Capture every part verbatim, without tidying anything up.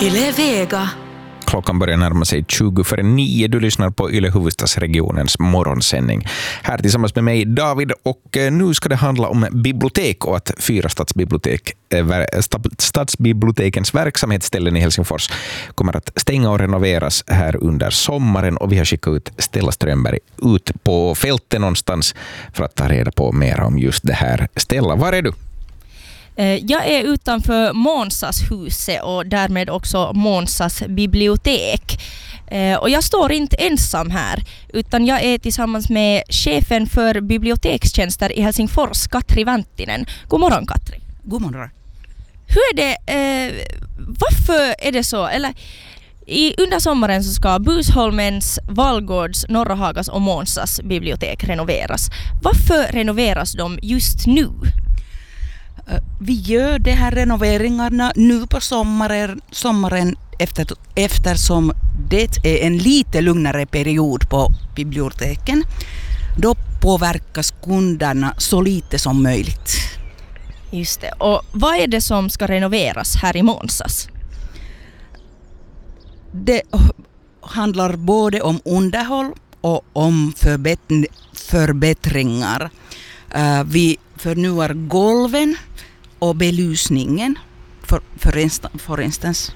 Yle Vega. Klockan börjar närma sig tjugo för nio. Du lyssnar på Yle Huvudstadsregionens morgonsändning. Här tillsammans med mig David, och nu ska det handla om bibliotek och att fyra stadsbibliotek, stadsbibliotekens verksamhetsställen i Helsingfors kommer att stänga och renoveras här under sommaren, och vi har skickat ut Stella Strömberg ut på fältet någonstans för att ta reda på mer om just det här. Stella, var är du? Jag är utanför Månsas huset och därmed också Månsas bibliotek. Och jag står inte ensam här, utan jag är tillsammans med chefen för bibliotekstjänster i Helsingfors, Katri Vänttinen. God morgon, Katri. God morgon. Hur är det, eh, varför är det så? Eller, i, under sommaren så ska Busholmens, Vallgårds, Norra Hagas och Månsas bibliotek renoveras. Varför renoveras de just nu? Vi gör de här renoveringarna nu på sommaren, sommaren efter, eftersom det är en lite lugnare period på biblioteken. Då påverkas kunderna så lite som möjligt. Just det. Och vad är det som ska renoveras här i Månsas? Det handlar både om underhåll och om förbätt- förbättringar. Uh, vi förnyar golven och belysningen för, för, insta- för instans.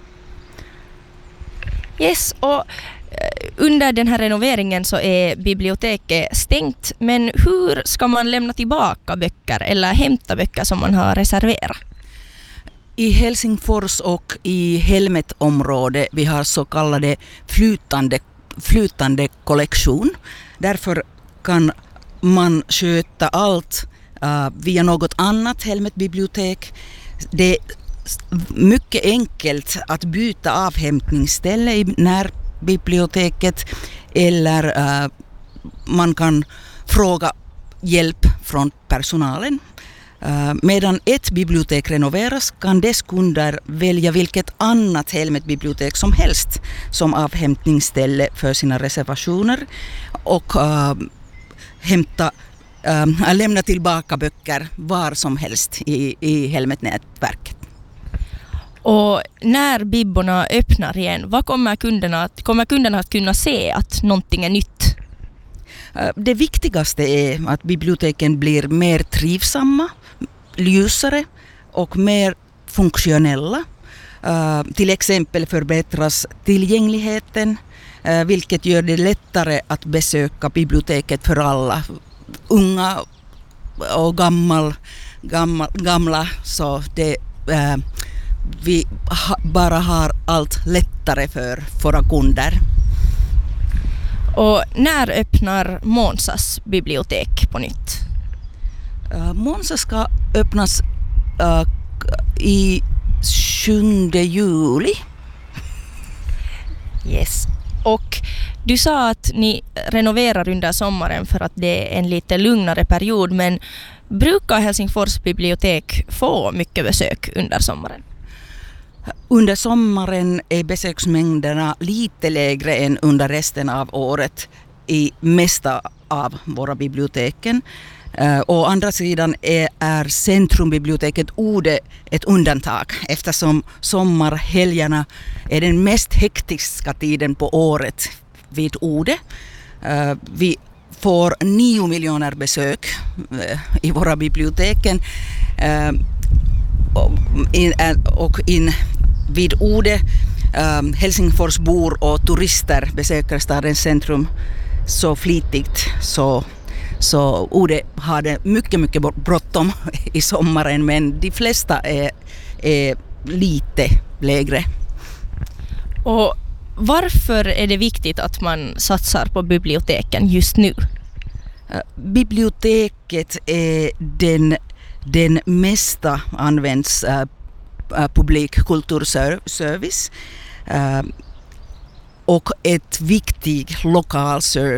Yes, och under den här renoveringen så är biblioteket stängt. Men hur ska man lämna tillbaka böcker eller hämta böcker som man har reserverat? I Helsingfors och i Helmetområdet vi har så kallade flytande, flytande kollektion. Därför kan man sköta allt uh, via något annat Helmet-bibliotek. Det är mycket enkelt att byta avhämtningsställe i närbiblioteket, eller uh, man kan fråga hjälp från personalen. Uh, medan ett bibliotek renoveras kan dess kunder välja vilket annat Helmet-bibliotek som helst som avhämtningsställe för sina reservationer och uh, hämta, äh, lämna tillbaka böcker var som helst i, i Helmet-nätverket. Och när bibborna öppnar igen, vad kommer kunderna att, kommer kunderna att kunna se att någonting är nytt? Äh, det viktigaste är att biblioteken blir mer trivsamma, ljusare och mer funktionella. Äh, till exempel förbättras tillgängligheten, äh, vilket gör det lättare att besöka biblioteket för alla. Unga och gammal, gammal, gamla, så det, äh, vi ha, bara har allt lättare för våra kunder. Och när öppnar Månsas bibliotek på nytt? Äh, Månsas ska öppnas äh, i sjunde juli. Yes. Och du sa att ni renoverar under sommaren för att det är en lite lugnare period, men brukar Helsingfors bibliotek få mycket besök under sommaren? Under sommaren är besöksmängderna lite lägre än under resten av året i mesta av våra biblioteken. Uh, å andra sidan är, är Centrumbiblioteket Ode ett undantag, eftersom sommarhelgerna är den mest hektiska tiden på året vid Ode. Uh, vi får nio miljoner besök uh, i våra biblioteken uh, och, in, uh, och in vid Ode uh, Helsingforsbor och turister besöker stadens centrum så flitigt, så Så Ode har det mycket, mycket bråttom i sommaren, men de flesta är, är lite lägre. Och varför är det viktigt att man satsar på biblioteken just nu? Biblioteket är den, den mesta används uh, publikkulturservice uh, och ett viktigt lokal service.